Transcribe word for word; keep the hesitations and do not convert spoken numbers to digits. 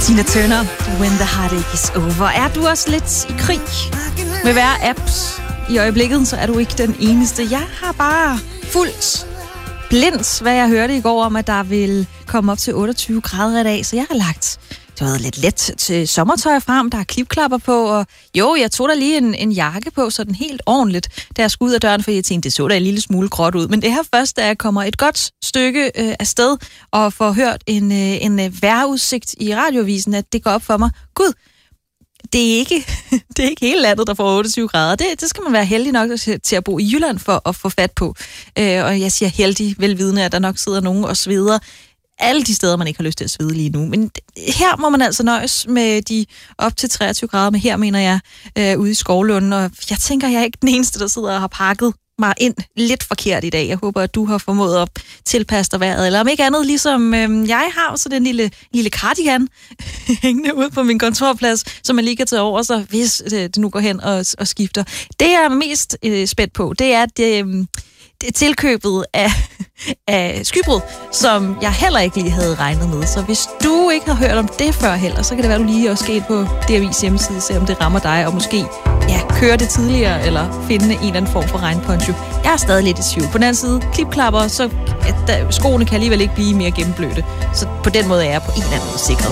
Tina Turner, When the Heartache is Over. Er du også lidt i krig med hver apps i øjeblikket, så er du ikke den eneste. Jeg har bare fuldt blindt, hvad jeg hørte i går om, at der vil komme op til otteogtyve grader i dag, så jeg har lagt det var lidt let til sommertøj frem, der er klipklapper på, og jo, jeg tog da lige en, en jakke på, sådan helt ordentligt, da jeg skulle ud af døren, for jeg tænkte, det så da en lille smule gråt ud. Men det her først, da jeg kommer et godt stykke øh, afsted, og får hørt en, øh, en øh, vejrudsigt i radioavisen, at det går op for mig. Gud, det er ikke, det er ikke hele landet, der får otteogtyve grader. Det, det skal man være heldig nok til at bo i Jylland for at få fat på. Øh, og jeg siger heldig, velvidende, at der nok sidder nogen og sveder alle de steder, man ikke har lyst til at svede lige nu. Men her må man altså nøjes med de op til treogtyve grader, men her mener jeg øh, ude i Skovlunden, og jeg tænker, jeg er ikke den eneste, der sidder og har pakket mig ind lidt forkert i dag. Jeg håber, at du har formået at tilpasse dig vejret, eller om ikke andet, ligesom øh, jeg har, så den lille, lille cardigan hængende ude på min kontorplads, som man lige kan tage over sig, hvis øh, det nu går hen og, og skifter. Det, jeg er mest øh, spændt på, det er, at øh, det er tilkøbet af, af skybrud, som jeg heller ikke lige havde regnet med. Så hvis du ikke har hørt om det før heller, så kan det være, du lige også skal ind på D Avis hjemmeside, se om det rammer dig, og måske ja, køre det tidligere, eller finde en eller anden form for regnponcho. Jeg er stadig lidt i tvivl. På den anden side, klipklapper, så at der, skoene kan alligevel ikke blive mere gennemblødte. Så på den måde er jeg på en eller anden måde sikret.